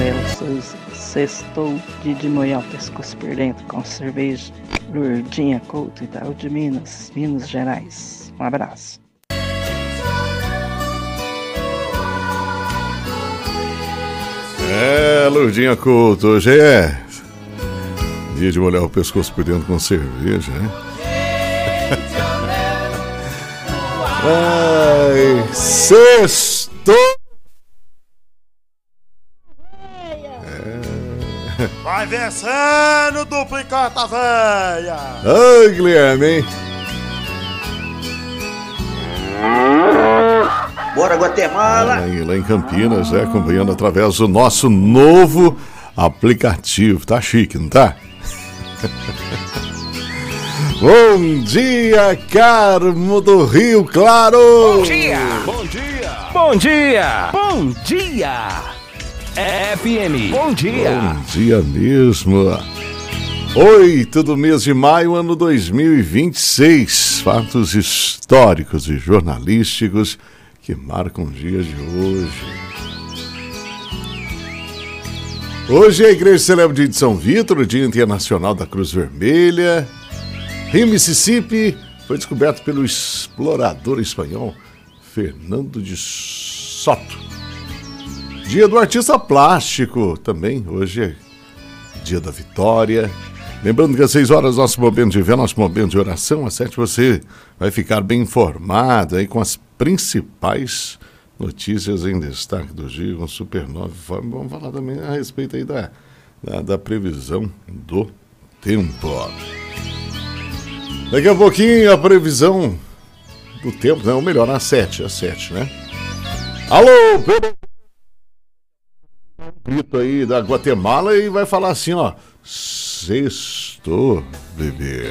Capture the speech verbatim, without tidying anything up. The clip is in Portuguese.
Rafaela Souza. Sextou de molhar o pescoço por dentro com cerveja. Lourdinha Couto, Itaú de Minas, Minas Gerais. Um abraço. É, Lourdinha Couto, hoje é dia de molhar o pescoço por dentro com cerveja, né? Ai, sextou! É. Vai vencendo, duplicata véia! Ai, Guilherme, hein? Bora, Guatemala! Aí, lá em Campinas, é, acompanhando através do nosso novo aplicativo. Tá chique, não tá? Bom dia, Carmo do Rio Claro! Bom dia! Bom dia! Bom dia! Bom dia! F M, bom dia! Bom dia mesmo! oito do mês de maio, ano dois mil e vinte e seis. Fatos históricos e jornalísticos que marcam o dia de hoje. Hoje a igreja celebra o dia de São Vítor, o Dia Internacional da Cruz Vermelha. Rio Mississippi foi descoberto pelo explorador espanhol Fernando de Soto. Dia do artista plástico também, hoje é dia da vitória. Lembrando que às seis horas nosso momento de ver, nosso momento de oração, às sete você vai ficar bem informado aí com as principais notícias em destaque do dia, com Supernova. Vamos falar também a respeito aí da, da, da previsão do tempo. Daqui a pouquinho a previsão do tempo, né? Ou melhor, às sete, às sete, né? Alô, Pedro! Grito aí da Guatemala e vai falar assim, ó. Sextou, bebê.